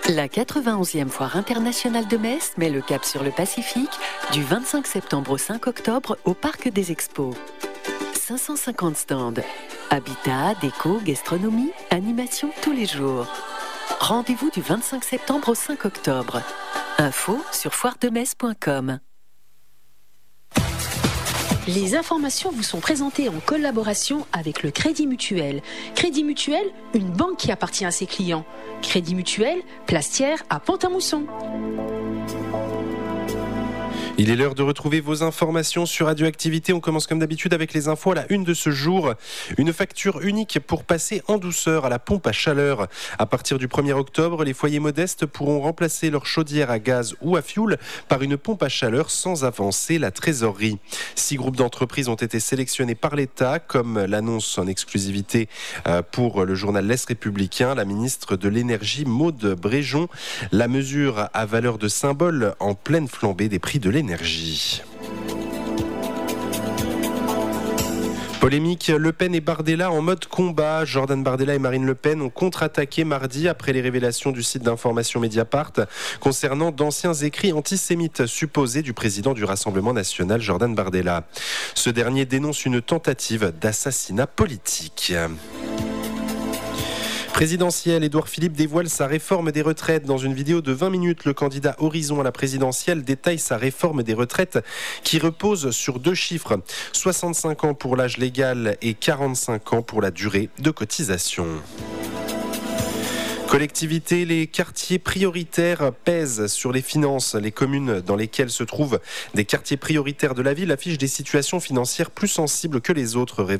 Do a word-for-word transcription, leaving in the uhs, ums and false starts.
La quatre-vingt-onzième Foire internationale de Metz met le cap sur le Pacifique du vingt-cinq septembre au cinq octobre au Parc des Expos. cinq cent cinquante stands. Habitat, déco, gastronomie, animation tous les jours. Rendez-vous du vingt-cinq septembre au cinq octobre. Info sur foire de metz point com. Les informations vous sont présentées en collaboration avec le Crédit Mutuel. Crédit Mutuel, une banque qui appartient à ses clients. Crédit Mutuel, Plastière à Pont-à-Mousson. Il est l'heure de retrouver vos informations sur Radioactivité. On commence comme d'habitude avec les infos à la une de ce jour. Une facture unique pour passer en douceur à la pompe à chaleur. À partir du premier octobre, les foyers modestes pourront remplacer leur chaudière à gaz ou à fioul par une pompe à chaleur sans avancer la trésorerie. Six groupes d'entreprises ont été sélectionnés par l'État, comme l'annonce en exclusivité pour le journal L'Est républicain, la ministre de l'Énergie Maude Bréjon. La mesure a valeur de symbole en pleine flambée des prix de l'énergie. Polémique, Le Pen et Bardella en mode combat. Jordan Bardella et Marine Le Pen ont contre-attaqué mardi après les révélations du site d'information Mediapart concernant d'anciens écrits antisémites supposés du président du Rassemblement national, Jordan Bardella. Ce dernier dénonce une tentative d'assassinat politique. Présidentielle, Édouard Philippe dévoile sa réforme des retraites. Dans une vidéo de vingt minutes, le candidat Horizon à la présidentielle détaille sa réforme des retraites qui repose sur deux chiffres, soixante-cinq ans pour l'âge légal et quarante-cinq ans pour la durée de cotisation. Collectivités, les quartiers prioritaires pèsent sur les finances. Les communes dans lesquelles se trouvent des quartiers prioritaires de la ville affichent des situations financières plus sensibles que les autres, révèle